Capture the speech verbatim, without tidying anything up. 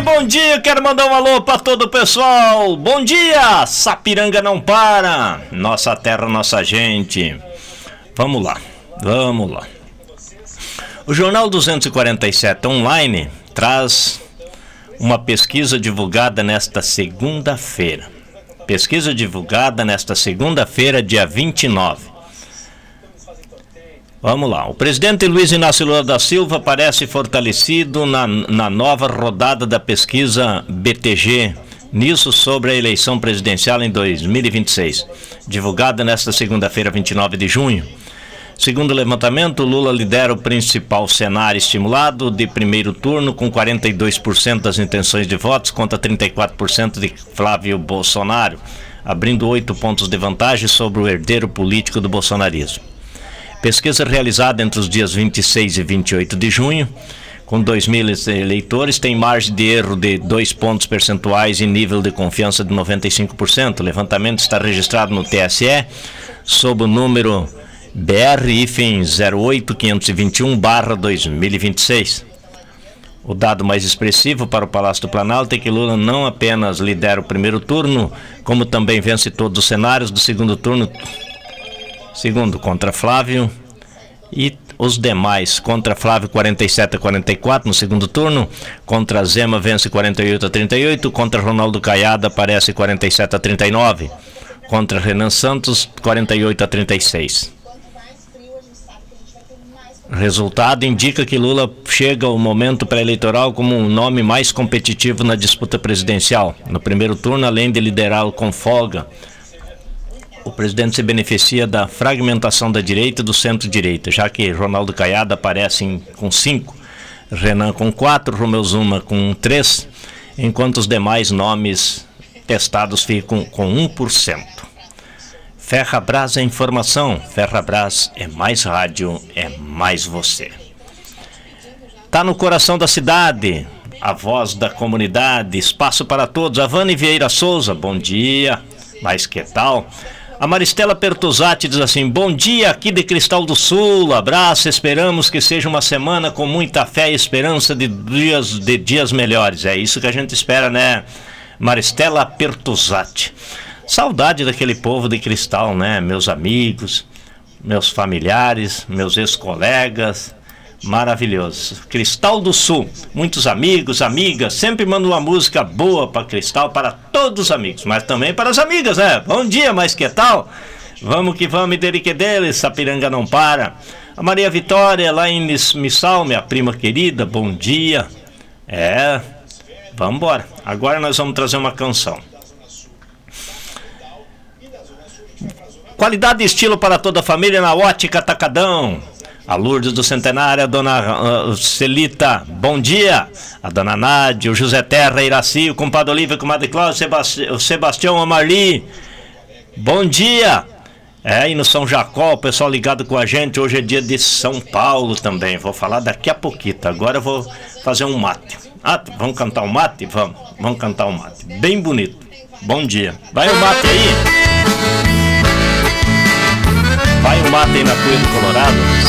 bom dia, quero mandar um alô para todo o pessoal. Bom dia, Sapiranga não para, nossa terra, nossa gente. Vamos lá, vamos lá. O Jornal duzentos e quarenta e sete Online traz uma pesquisa divulgada nesta segunda-feira. Pesquisa divulgada nesta segunda-feira, dia vinte e nove. Vamos lá. O presidente Luiz Inácio Lula da Silva parece fortalecido na, na nova rodada da pesquisa B T G, nisso sobre a eleição presidencial em dois mil e vinte e seis, divulgada nesta segunda-feira, vinte e nove de junho. Segundo o levantamento, Lula lidera o principal cenário estimulado de primeiro turno com quarenta e dois por cento das intenções de votos contra trinta e quatro por cento de Flávio Bolsonaro, abrindo oito pontos de vantagem sobre o herdeiro político do bolsonarismo. Pesquisa realizada entre os dias vinte e seis e vinte e oito de junho, com dois mil eleitores, tem margem de erro de dois pontos percentuais e nível de confiança de noventa e cinco por cento. O levantamento está registrado no T S E sob o número B R zero oito quinhentos e vinte e um barra dois mil e vinte e seis. O dado mais expressivo para o Palácio do Planalto é que Lula não apenas lidera o primeiro turno, como também vence todos os cenários do segundo turno, segundo contra Flávio, e os demais contra Flávio quarenta e sete a quarenta e quatro no segundo turno, contra Zema vence quarenta e oito a trinta e oito, contra Ronaldo Caiado aparece quarenta e sete a trinta e nove, contra Renan Santos quarenta e oito a trinta e seis. Resultado indica que Lula chega ao momento pré-eleitoral como um nome mais competitivo na disputa presidencial. No primeiro turno, além de liderá-lo com folga, o presidente se beneficia da fragmentação da direita e do centro-direita, já que Ronaldo Caiado aparece em, com cinco, Renan com quatro, Romeu Zuma com três, enquanto os demais nomes testados ficam com um por cento. Ferrabras é informação, Ferrabras é mais rádio, é mais você. Tá no coração da cidade, a voz da comunidade, espaço para todos. A Vane Vieira Souza, bom dia, mas que tal? A Maristela Pertuzati diz assim, bom dia aqui de Cristal do Sul, abraço, esperamos que seja uma semana com muita fé e esperança de dias, de dias melhores. É isso que a gente espera, né, Maristela Pertuzati. Saudade daquele povo de Cristal, né, meus amigos, meus familiares, meus ex-colegas, maravilhoso. Cristal do Sul, muitos amigos, amigas, sempre mando uma música boa para Cristal, para todos os amigos, mas também para as amigas, né? Bom dia, mas que tal? Vamos que vamos, dele que dele, Sapiranga não para. A Maria Vitória, lá em Missal, minha prima querida, bom dia. É, vamos embora. Agora nós vamos trazer uma canção. Qualidade e estilo para toda a família na Ótica Atacadão. A Lourdes do Centenário, a dona uh, Celita, bom dia. A dona Nádia, o José Terra, Iraci, o compadre Olívia, o comadre Cláudio, Sebasti- o Sebastião, a Marli, bom dia. É, e no São Jacó, o pessoal ligado com a gente, hoje é dia de São Paulo também, vou falar daqui a pouquinho. Agora eu vou fazer um mate. Ah, vamos cantar um mate? Vamos, vamos cantar um mate, bem bonito. Bom dia. Vai o mate aí. Vai o mate aí na Cuia do Colorado.